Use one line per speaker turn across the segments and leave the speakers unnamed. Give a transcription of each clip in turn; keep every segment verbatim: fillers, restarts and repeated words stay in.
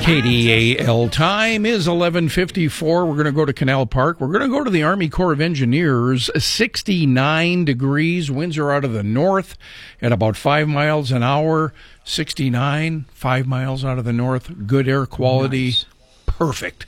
K D A L time is eleven fifty-four. We're going to go to Canal Park. We're going to go to the Army Corps of Engineers. sixty-nine degrees. Winds are out of the north at about five miles an hour. sixty-nine, five miles out of the north. Good air quality. Nice. Perfect.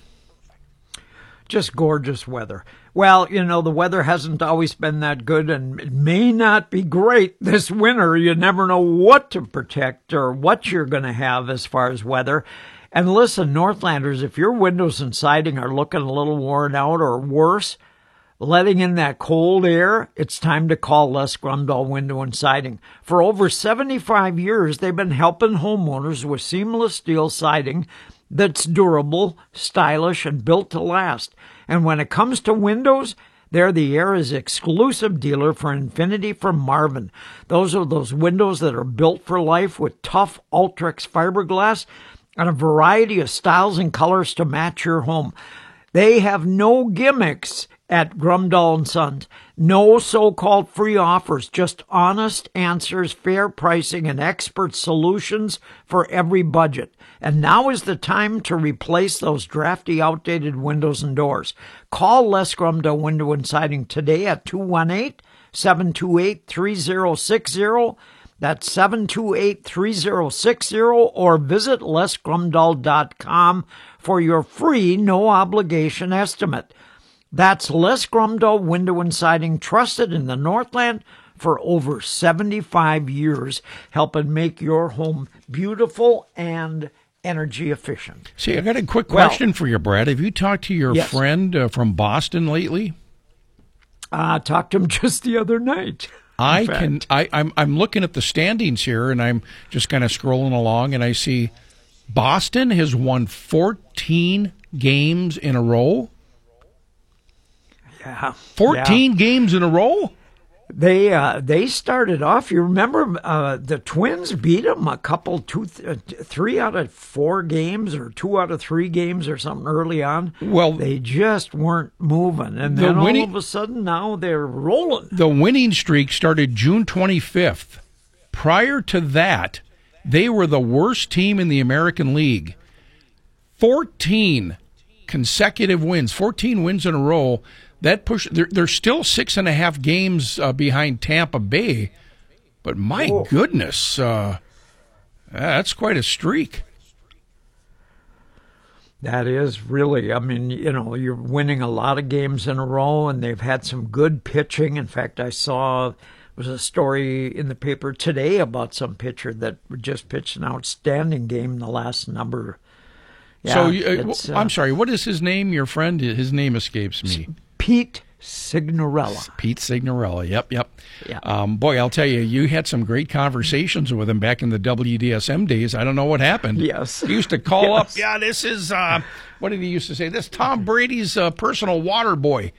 Just gorgeous weather. Well, you know, the weather hasn't always been that good, and it may not be great this winter. You never know what to protect or what you're going to have as far as weather. And listen, Northlanders, if your windows and siding are looking a little worn out or worse, letting in that cold air, it's time to call Les Grumdahl Window and Siding. For over seventy-five years, they've been helping homeowners with seamless steel siding that's durable, stylish, and built to last. And when it comes to windows, they're the area's exclusive dealer for Infinity from Marvin. Those are those windows that are built for life with tough Ultrex fiberglass and a variety of styles and colors to match your home. They have no gimmicks at Grumdahl and Sons. No so-called free offers, just honest answers, fair pricing, and expert solutions for every budget. And now is the time to replace those drafty, outdated windows and doors. Call Les Grumdahl Window and Siding today at two one eight, seven two eight, three zero six zero. That's seven two eight, three zero six zero, or visit les grumdahl dot com for your free, no-obligation estimate. That's Les Grumdahl Window and Siding, trusted in the Northland for over seventy-five years, helping make your home beautiful and energy efficient.
See, I got a quick question well, for you, Brad. Have you talked to your
yes.
friend uh, from Boston lately?
I uh, talked to him just the other night.
I can. I, I'm. I'm looking at the standings here, and I'm just kind of scrolling along, and I see Boston has won fourteen games in a row.
Yeah,
fourteen
yeah.
games in a row.
They uh, they started off. You remember uh, the Twins beat them a couple, two, th- three out of four games, or two out of three games, or something early on.
Well,
they just weren't moving, and then the winning, all of a sudden now they're rolling.
The winning streak started June twenty-fifth. Prior to that, they were the worst team in the American League. Fourteen consecutive wins, fourteen wins in a row. That push, they're, they're still six and a half games uh, behind Tampa Bay, but my oh. goodness, uh, that's quite a streak.
That is really, I mean, you know, you're winning a lot of games in a row, and they've had some good pitching. In fact, I saw there was a story in the paper today about some pitcher that just pitched an outstanding game in the last number. Yeah,
so, uh, I'm uh, sorry, what is his name, your friend? His name escapes me.
Pete Signorella.
Pete Signorella, yep, yep.
Yeah.
Um, boy, I'll tell you, you had some great conversations with him back in the W D S M days. I don't know what happened.
Yes.
He used to call
yes.
up, yeah, this is, uh, what did he used to say? This Tom Brady's uh, personal water boy.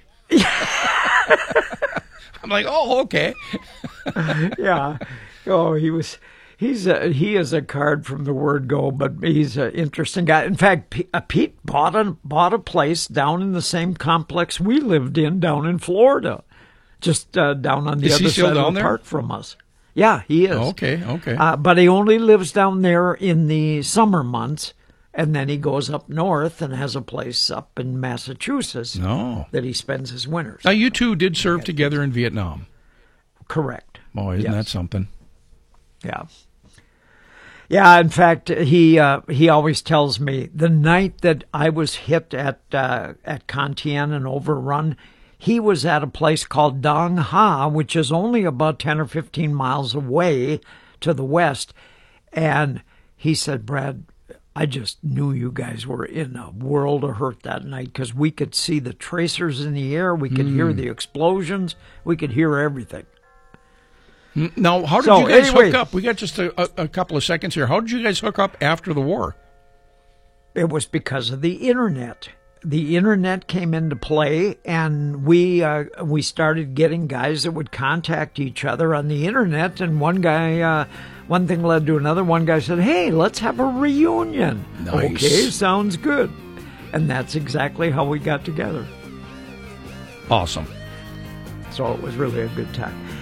I'm like, oh, okay.
yeah. Oh, he was... He's a, he is a card from the word go, but he's an interesting guy. In fact, P- uh, Pete bought a, bought a place down in the same complex we lived in down in Florida, just uh, down on the
is
other side of the
there?
park from us. Yeah, he is.
Okay, okay.
Uh, but he only lives down there in the summer months, and then he goes up north and has a place up in Massachusetts
no.
that he spends his winters.
Now, you two did serve together in Vietnam.
Correct.
Oh, isn't
yes.
that something?
Yeah. Yeah, in fact, he uh, he always tells me the night that I was hit at uh, at Con Thien and overrun, he was at a place called Dong Ha, which is only about ten or fifteen miles away to the west. And he said, Brad, I just knew you guys were in a world of hurt that night because we could see the tracers in the air. We could mm. hear the explosions. We could hear everything.
Now, how did
so,
you guys
anyway,
hook up? We got just a, a, a couple of seconds here. How did you guys hook up after the war?
It was because of the internet. The internet came into play, and we uh, we started getting guys that would contact each other on the internet. And one guy, uh, one thing led to another. One guy said, "Hey, let's have a reunion."
Nice.
Okay, sounds good. And that's exactly how we got together.
Awesome.
So it was really a good time.